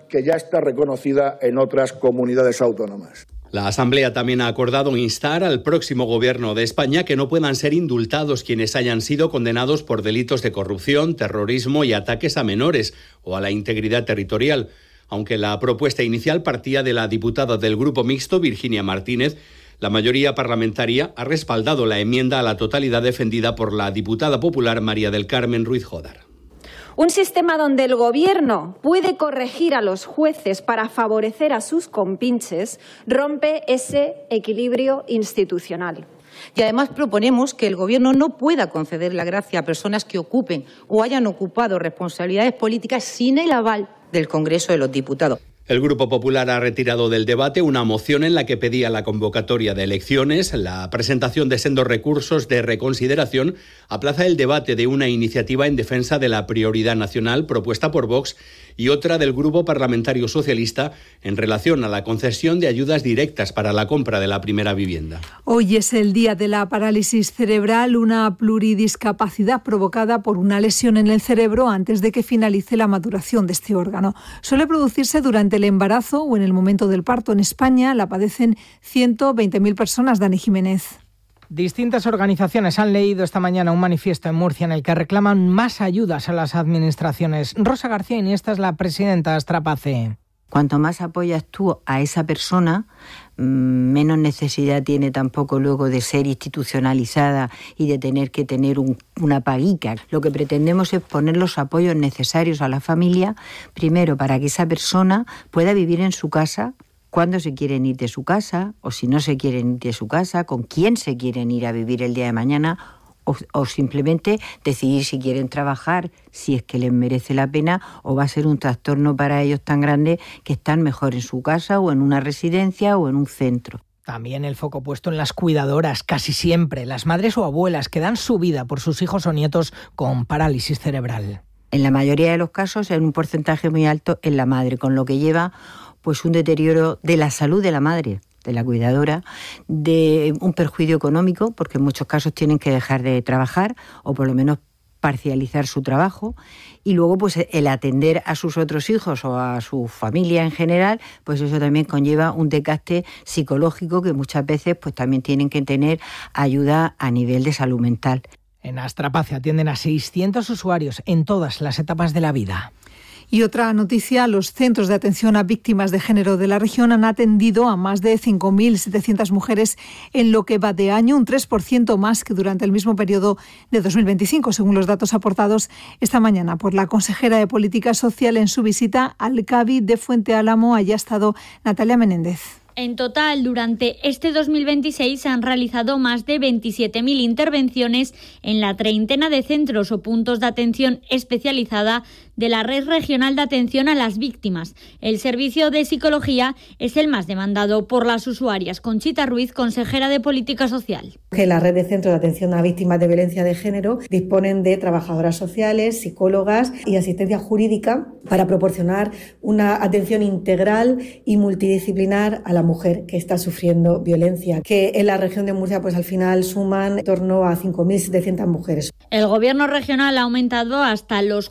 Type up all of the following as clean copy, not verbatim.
que ya está reconocida en otras comunidades autónomas. La Asamblea también ha acordado instar al próximo Gobierno de España que no puedan ser indultados quienes hayan sido condenados por delitos de corrupción, terrorismo y ataques a menores o a la integridad territorial. Aunque la propuesta inicial partía de la diputada del Grupo Mixto, Virginia Martínez, la mayoría parlamentaria ha respaldado la enmienda a la totalidad defendida por la diputada popular María del Carmen Ruiz Jódar. Un sistema donde el Gobierno puede corregir a los jueces para favorecer a sus compinches rompe ese equilibrio institucional. Y además proponemos que el Gobierno no pueda conceder la gracia a personas que ocupen o hayan ocupado responsabilidades políticas sin el aval del Congreso de los Diputados. El Grupo Popular ha retirado del debate una moción en la que pedía la convocatoria de elecciones. La presentación de sendos recursos de reconsideración aplaza el debate de una iniciativa en defensa de la prioridad nacional propuesta por Vox y otra del Grupo Parlamentario Socialista en relación a la concesión de ayudas directas para la compra de la primera vivienda. Hoy es el día de la parálisis cerebral, una pluridiscapacidad provocada por una lesión en el cerebro antes de que finalice la maduración de este órgano. Suele producirse durante el embarazo o en el momento del parto. En España la padecen 120.000 personas. Dani Jiménez. Distintas organizaciones han leído esta mañana un manifiesto en Murcia en el que reclaman más ayudas a las administraciones. Rosa García Iniesta es la presidenta de Astrapace. Cuanto más apoyas tú a esa persona, menos necesidad tiene tampoco luego de ser institucionalizada y de tener que tener una paguica. Lo que pretendemos es poner los apoyos necesarios a la familia, primero para que esa persona pueda vivir en su casa, cuándo se quieren ir de su casa, o si no se quieren ir de su casa, con quién se quieren ir a vivir el día de mañana, o simplemente decidir si quieren trabajar, si es que les merece la pena, o va a ser un trastorno para ellos tan grande que están mejor en su casa o en una residencia o en un centro. También el foco puesto en las cuidadoras, casi siempre las madres o abuelas que dan su vida por sus hijos o nietos con parálisis cerebral. En la mayoría de los casos, en un porcentaje muy alto, en la madre, con lo que lleva pues un deterioro de la salud de la madre, de la cuidadora, de un perjuicio económico, porque en muchos casos tienen que dejar de trabajar o por lo menos parcializar su trabajo, y luego pues el atender a sus otros hijos o a su familia en general, pues eso también conlleva un desgaste psicológico que muchas veces pues también tienen que tener ayuda a nivel de salud mental. En Astrapace atienden a 600 usuarios en todas las etapas de la vida. Y otra noticia, los centros de atención a víctimas de género de la región han atendido a más de 5.700 mujeres en lo que va de año, un 3% más que durante el mismo periodo de 2025, según los datos aportados esta mañana por la consejera de Política Social en su visita al CABI de Fuente Álamo. Allí ha estado Natalia Menéndez. En total, durante este 2026 se han realizado más de 27.000 intervenciones en la treintena de centros o puntos de atención especializada de la Red Regional de Atención a las Víctimas. El servicio de psicología es el más demandado por las usuarias. Conchita Ruiz, consejera de Política Social. Que la red de centros de atención a víctimas de violencia de género disponen de trabajadoras sociales, psicólogas y asistencia jurídica para proporcionar una atención integral y multidisciplinar a la mujer que está sufriendo violencia, que en la región de Murcia pues al final suman en torno a 5.700 mujeres. El Gobierno regional ha aumentado hasta los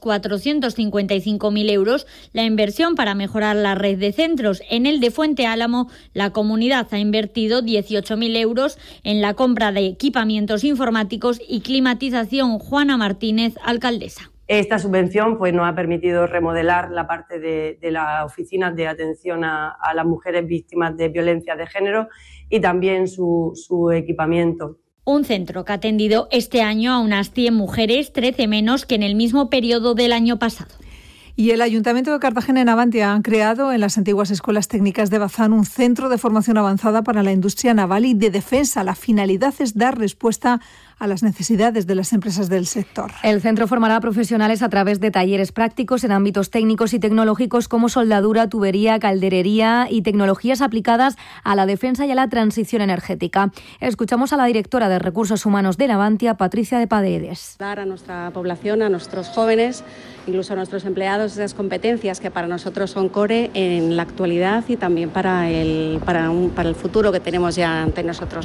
455.000 euros la inversión para mejorar la red de centros. En el de Fuente Álamo, la comunidad ha invertido 18.000 euros en la compra de equipamientos informáticos y climatización. Juana Martínez, alcaldesa. Esta subvención pues, nos ha permitido remodelar la parte de las oficinas de atención a las mujeres víctimas de violencia de género y también su equipamiento. Un centro que ha atendido este año a unas 100 mujeres, 13 menos que en el mismo periodo del año pasado. Y el Ayuntamiento de Cartagena y Navantia han creado en las antiguas escuelas técnicas de Bazán un centro de formación avanzada para la industria naval y de defensa. La finalidad es dar respuesta a las necesidades de las empresas del sector. El centro formará a profesionales a través de talleres prácticos en ámbitos técnicos y tecnológicos como soldadura, tubería, calderería y tecnologías aplicadas a la defensa y a la transición energética. Escuchamos a la directora de Recursos Humanos de Navantia, Patricia de Paredes. Dar a nuestra población, a nuestros jóvenes, incluso a nuestros empleados, esas competencias que para nosotros son core en la actualidad y también para el futuro que tenemos ya ante nosotros.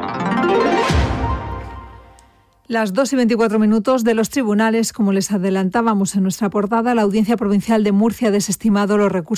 Las 2:24 de los tribunales, como les adelantábamos en nuestra portada, la Audiencia Provincial de Murcia ha desestimado los recursos